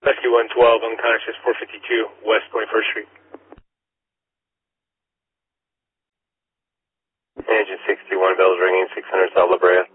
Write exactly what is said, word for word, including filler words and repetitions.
Rescue one twelve, unconscious, four fifty-two, West twenty-first Street. Engine sixty-one, bells ringing, six hundred South La Brea.